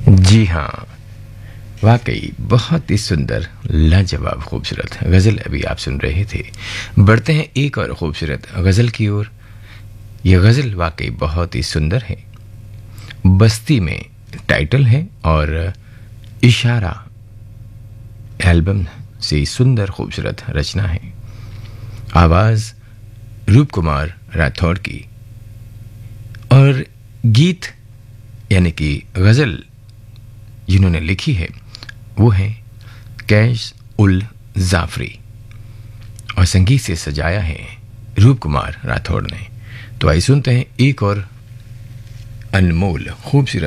जी हाँ, वाकई बहुत ही सुंदर, लाजवाब, खूबसूरत गज़ल अभी आप सुन रहे थे। बढ़ते हैं एक और खूबसूरत गज़ल की ओर। यह गज़ल वाकई बहुत ही सुंदर है। बस्ती में टाइटल है और इशारा एल्बम से सुंदर खूबसूरत रचना है। आवाज़ रूप कुमार राठौड़ की और गीत यानी कि गज़ल जिन्होंने लिखी है वो है कैश उल जाफरी और संगीत से सजाया है रूप कुमार राठौड़ ने। तो आइए सुनते हैं एक और अनमोल खूबसूरत